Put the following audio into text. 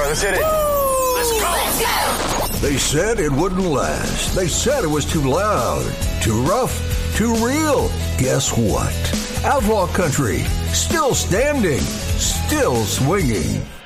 Let's hit it. Let's go. Let's go. They said it wouldn't last. They said it was too loud, too rough, too real. Guess what? Outlaw country, still standing, still swinging.